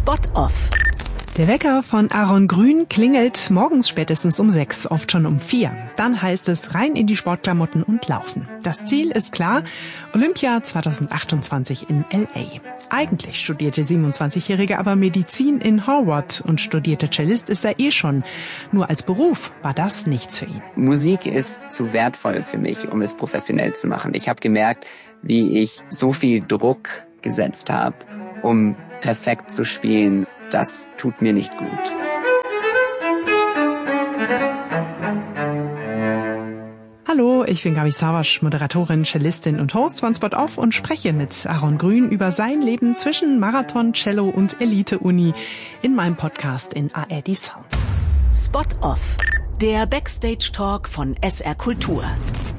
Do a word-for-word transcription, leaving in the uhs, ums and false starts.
Spot Off. Der Wecker von Aaron Grün klingelt morgens spätestens um sechs, oft schon um vier. Dann heißt es rein in die Sportklamotten und laufen. Das Ziel ist klar, Olympia zwanzig achtundzwanzig in L A. Eigentlich studierte siebenundzwanzigjährige aber Medizin in Harvard und studierte Cellist ist er eh schon. Nur als Beruf war das nichts für ihn. Musik ist zu wertvoll für mich, um es professionell zu machen. Ich habe gemerkt, wie ich so viel Druck gesetzt habe, um perfekt zu spielen. Das tut mir nicht gut. Hallo, ich bin Gabi Savasch, Moderatorin, Cellistin und Host von Spot Off und spreche mit Aaron Grün über sein Leben zwischen Marathon, Cello und Elite-Uni in meinem Podcast in A R D Sounds. Spot Off, der Backstage-Talk von S R Kultur.